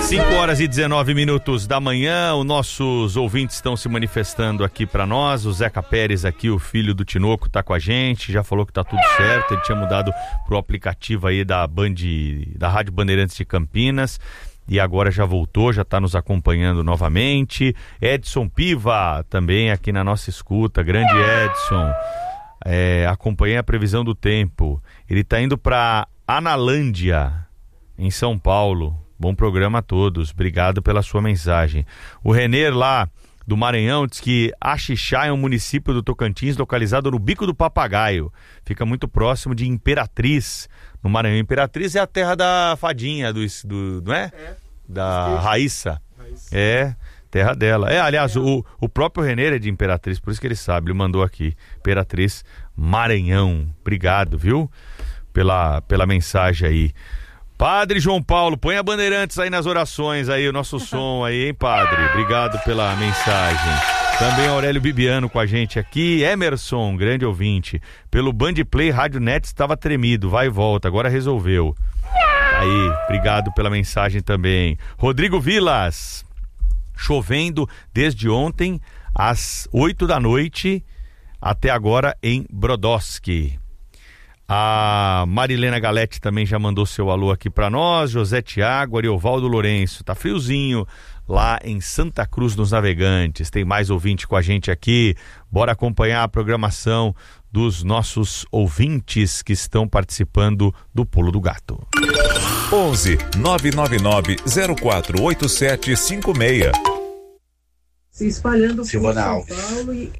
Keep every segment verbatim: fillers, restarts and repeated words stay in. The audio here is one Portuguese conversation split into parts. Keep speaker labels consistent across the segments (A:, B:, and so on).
A: cinco horas e dezenove minutos da manhã, os nossos ouvintes estão se manifestando aqui para nós. O Zeca Pérez aqui, o filho do Tinoco, tá com a gente, já falou que tá tudo certo. Ele tinha mudado pro aplicativo aí da Band, da Rádio Bandeirantes de Campinas, e agora já voltou, já está nos acompanhando novamente. Edson Piva também aqui na nossa escuta, grande Edson. É, acompanhei a previsão do tempo. Ele está indo para Analândia, em São Paulo. Bom programa a todos, obrigado pela sua mensagem. O Renê lá do Maranhão diz que Axixá é um município do Tocantins localizado no Bico do Papagaio. Fica muito próximo de Imperatriz, no Maranhão. Imperatriz é a terra da fadinha, do, do, não é? É. Da Raíssa. Raíssa. É, terra dela. É, aliás, é. O, o próprio Renê é de Imperatriz, por isso que ele sabe, ele mandou aqui. Imperatriz, Maranhão. Obrigado, viu? Pela, pela mensagem aí. Padre João Paulo, põe a Bandeirantes aí nas orações aí, o nosso som aí, hein, padre? Obrigado pela mensagem. Também Aurélio Bibiano com a gente aqui. Emerson, grande ouvinte. Pelo Band Play, Rádio Net estava tremido, vai e volta, agora resolveu. Aí, obrigado pela mensagem também. Rodrigo Vilas, chovendo desde ontem às oito da noite até agora em Brodowski. A Marilena Galete também já mandou seu alô aqui para nós. José Tiago, Ariovaldo Lourenço. Tá friozinho lá em Santa Cruz dos Navegantes. Tem mais ouvinte com a gente aqui. Bora acompanhar a programação dos nossos ouvintes que estão participando do Pulo do Gato.
B: onze nove nove nove zero quatro oito sete cinco seis.
C: Se espalhando por
D: Silvana
C: São
D: Alves.
C: Paulo e...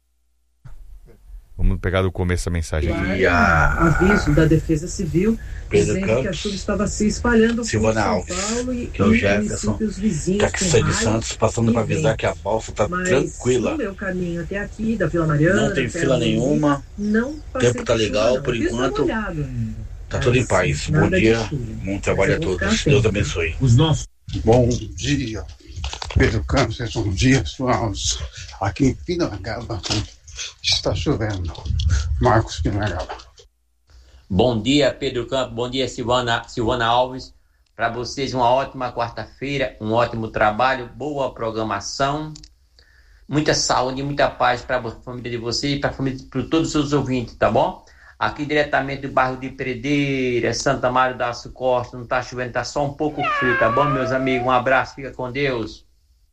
A: Vamos pegar do começo a mensagem aqui.
C: E a... aviso da Defesa Civil
D: Pedro
C: dizendo
D: Campos,
C: que a chuva estava se espalhando
D: Silvana
C: por São
D: Alves,
C: Paulo e,
D: que é o
C: e
D: Jefferson,
C: municípios vizinhos.
D: Caxista
C: com
D: de
C: raio
D: Santos, passando
C: e
D: para avisar
C: vento.
D: que a balsa está
C: Mas
D: tranquila.
C: no meu caminho até aqui, da Vila Mariana,
D: Não tem
C: até
D: fila
C: ali,
D: nenhuma.
C: Não passei
D: Tempo tá
C: por
D: legal,
C: chuva, não.
D: por
C: Eu fiz uma
D: enquanto.
C: olhada.
D: Tá tudo em paz. Bom
C: Nada de
D: dia,
C: chuva.
D: bom trabalho a
C: Mas eu vou
D: todos.
C: ficar
D: Deus
C: atento.
D: abençoe.
E: Os nossos.
F: Bom dia, Pedro Campos, bom dia, Suaves. Aqui em Pinangaba está chovendo. Marcos Pinangaba.
G: Bom dia, Pedro Campos, bom dia, Silvana, Silvana Alves. Para vocês, uma ótima quarta-feira, um ótimo trabalho, boa programação, muita saúde e muita paz para a família de vocês e para todos os seus ouvintes, tá bom? Aqui diretamente do bairro de Predeira, Santa Maria da Aço Costa, não tá chovendo, tá só um pouco frio, tá bom, meus amigos? Um abraço, fica com Deus.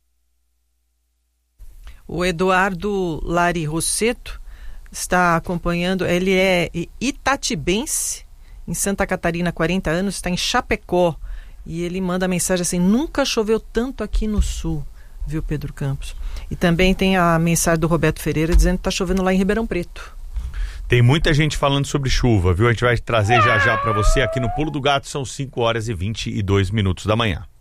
H: O Eduardo Lari Rosseto está acompanhando, ele é itatibense, em Santa Catarina, quarenta anos, está em Chapecó, e ele manda a mensagem assim: nunca choveu tanto aqui no sul, viu, Pedro Campos? E também tem a mensagem do Roberto Ferreira dizendo que está chovendo lá em Ribeirão Preto.
A: Tem muita gente falando sobre chuva, viu? A gente vai trazer já já para você aqui no Pulo do Gato. São cinco horas e vinte e dois minutos da manhã.